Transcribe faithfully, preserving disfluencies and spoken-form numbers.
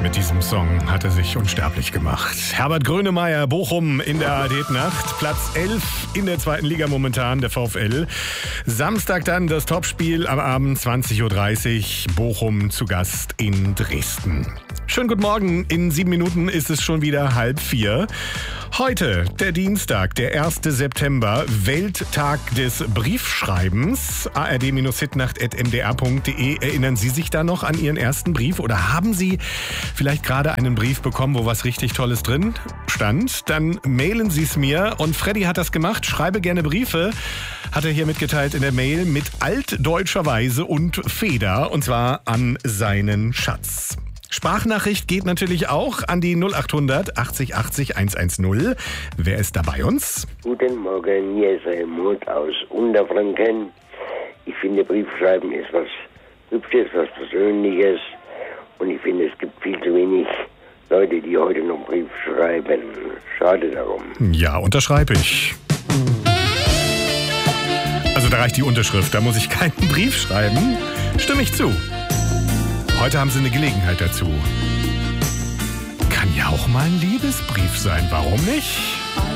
Mit diesem Song hat er sich unsterblich gemacht. Herbert Grönemeyer, Bochum in der A R D-Nacht. Platz elf in der zweiten Liga momentan, der VfL. Samstag dann das Topspiel am Abend zwanzig Uhr dreißig. Bochum zu Gast in Dresden. Schönen guten Morgen. In sieben Minuten ist es schon wieder halb vier. Heute, der Dienstag, der erste September, Welttag des Briefschreibens. a r d hitnacht at m d r punkt d e. Erinnern Sie sich da noch an Ihren ersten Brief? Oder haben Sie vielleicht gerade einen Brief bekommen, wo was richtig Tolles drin stand? Dann mailen Sie es mir. Und Freddy hat das gemacht. Schreibe gerne Briefe. Hat er hier mitgeteilt in der Mail mit altdeutscher Weise und Feder. Und zwar an seinen Schatz. Sprachnachricht geht natürlich auch an die null acht hundert achtzig achtzig hundertzehn. Wer ist da bei uns? Guten Morgen, hier ist Helmut aus Unterfranken. Ich finde, Briefschreiben ist was Hübsches, was Persönliches. Und ich finde, es gibt viel zu wenig Leute, die heute noch Brief schreiben. Schade darum. Ja, unterschreibe ich. Also da reicht die Unterschrift, da muss ich keinen Brief schreiben. Stimme ich zu. Heute haben Sie eine Gelegenheit dazu. Kann ja auch mal ein Liebesbrief sein, warum nicht?